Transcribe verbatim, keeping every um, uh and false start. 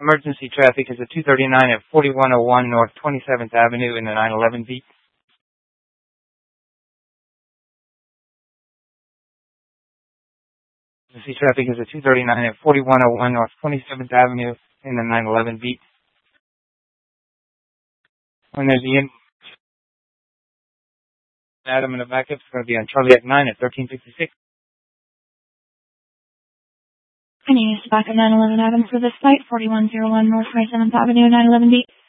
Emergency traffic is at two thirty-nine at forty-one oh one North twenty-seventh Avenue in the nine eleven beat. Emergency traffic is at two thirty-nine at forty-one oh one North twenty-seventh Avenue in the nine eleven beat. When there's the in Adam in the backup, it's going to be on Charlie at nine at thirteen fifty-six. I need to back up nine eleven Adam for this flight, forty-one oh one North twenty-seventh Avenue, nine eleven beat.